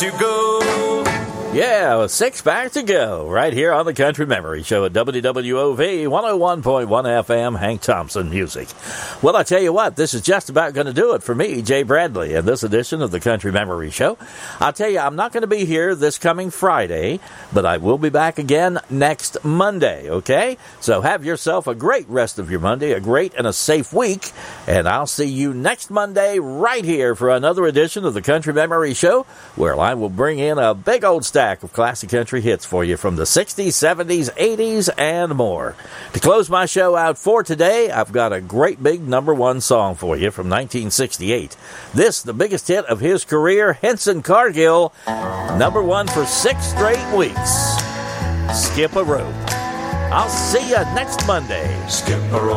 to go. Yeah, 6 back to go right here on the Country Memory Show at WWOV 101.1 FM, Hank Thompson Music. Well, I tell you what, this is just about going to do it for me, Jay Bradley, in this edition of the Country Memory Show. I'll tell you, I'm not going to be here this coming Friday, but I will be back again next Monday, okay? So have yourself a great rest of your Monday, a great and a safe week, and I'll see you next Monday right here for another edition of the Country Memory Show, where I will bring in a big old stack of classic country hits for you from the 60s, 70s, 80s, and more. To close my show out for today, I've got a great big number one song for you from 1968. This, the biggest hit of his career, Henson Cargill, number one for 6 straight weeks. Skip a Rope. I'll see you next Monday. Skip a rope.